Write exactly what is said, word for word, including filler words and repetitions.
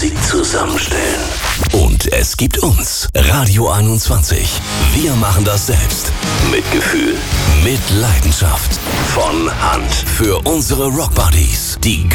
Musik zusammenstellen. Und es gibt uns, Radio einundzwanzig. Wir machen das selbst. Mit Gefühl, mit Leidenschaft. Von Hand. Für unsere Rockbuddies. Die